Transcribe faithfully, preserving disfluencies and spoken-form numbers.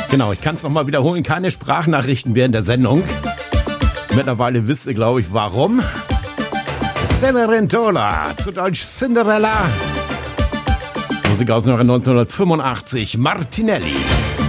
Genau, ich kann es nochmal wiederholen. Keine Sprachnachrichten während der Sendung. Mittlerweile wisst ihr, glaube ich, warum. Cenerentola, zu Deutsch Cinderella. Musik aus dem Jahre neunzehnhundertfünfundachtzig, Martinelli.